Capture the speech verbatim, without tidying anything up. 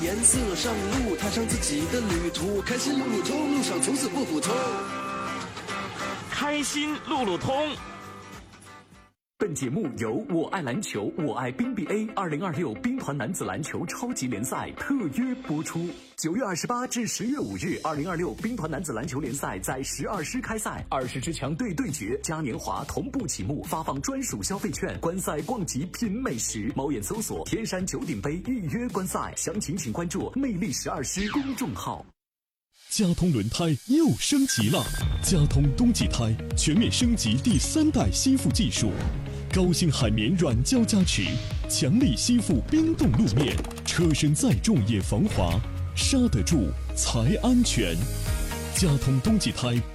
颜色，上路踏上自己的旅途，开心路路通，路上从此不普通。 开心路路通。 本节目由我爱篮球，我爱冰 B A 二零二六冰团男子篮球超级联赛特约播出。九月二十八至十月五日，二零二六冰团男子篮球联赛在十二师开赛，二十支强队对决，嘉年华同步启幕，发放专属消费券，观赛逛集品美食。猫眼搜索天山九鼎杯预约观赛，详情请关注魅力十二师公众号。 佳通轮胎又升级了，佳通冬季胎全面升级第三代吸附技术，高性海绵软胶加持，强力吸附冰冻路面，车身再重也防滑，刹得住才安全。佳通冬季胎